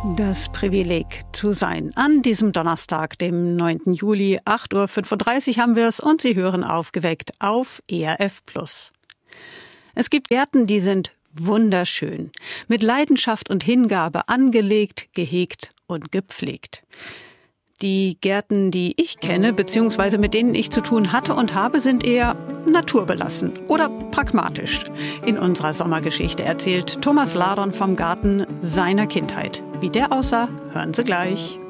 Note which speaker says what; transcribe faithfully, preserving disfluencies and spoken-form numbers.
Speaker 1: Das Privileg zu sein. An diesem Donnerstag, dem neunten Juli, acht Uhr fünfunddreißig haben wir es und Sie hören Aufgeweckt auf E R F Plus. Es gibt Gärten, die sind wunderschön, mit Leidenschaft und Hingabe angelegt, gehegt und gepflegt. Die Gärten, die ich kenne, beziehungsweise mit denen ich zu tun hatte und habe, sind eher naturbelassen oder pragmatisch. In unserer Sommergeschichte erzählt Thomas Ladern vom Garten seiner Kindheit. Wie der aussah, hören Sie gleich.